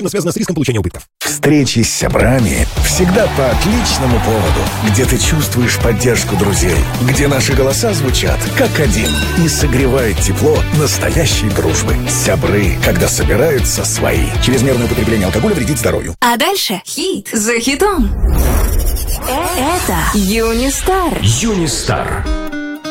Выгода связана с риском получения убытков. Встречи с сябрами всегда по отличному поводу. Где ты чувствуешь поддержку друзей. Где наши голоса звучат как один. И согревает тепло настоящей дружбы. Сябры, когда собираются свои. Чрезмерное употребление алкоголя вредит здоровью. А дальше хит за хитом. Это Юнистар. Юнистар.